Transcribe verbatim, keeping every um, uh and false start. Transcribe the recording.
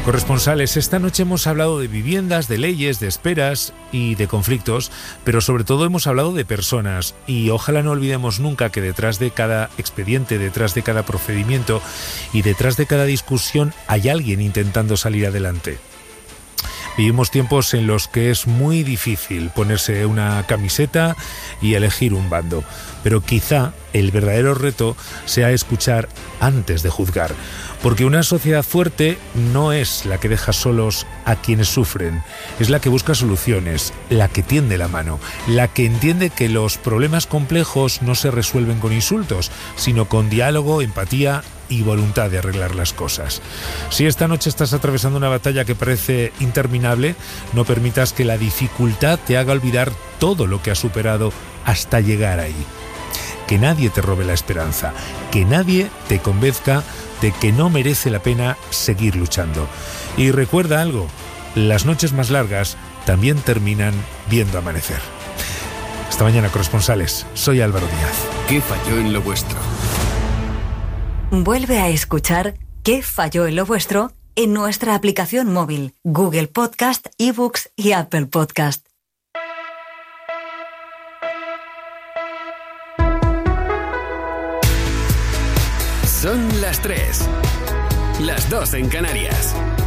Corresponsales, esta noche hemos hablado de viviendas, de leyes, de esperas y de conflictos, pero sobre todo hemos hablado de personas y ojalá no olvidemos nunca que detrás de cada expediente, detrás de cada procedimiento y detrás de cada discusión hay alguien intentando salir adelante. Vivimos tiempos en los que es muy difícil ponerse una camiseta y elegir un bando, pero quizá el verdadero reto sea escuchar antes de juzgar, porque una sociedad fuerte no es la que deja solos a quienes sufren, es la que busca soluciones, la que tiende la mano, la que entiende que los problemas complejos no se resuelven con insultos, sino con diálogo, empatía y voluntad de arreglar las cosas. Si esta noche estás atravesando una batalla que parece interminable, no permitas que la dificultad te haga olvidar todo lo que has superado hasta llegar ahí. Que nadie te robe la esperanza, que nadie te convenzca de que no merece la pena seguir luchando. Y recuerda algo, las noches más largas también terminan viendo amanecer. Hasta mañana, corresponsales. Soy Álvaro Díaz. ¿Qué falló en lo vuestro? Vuelve a escuchar ¿Qué falló en lo vuestro? En nuestra aplicación móvil, Google Podcast, eBooks y Apple Podcast. Son las tres, las dos en Canarias.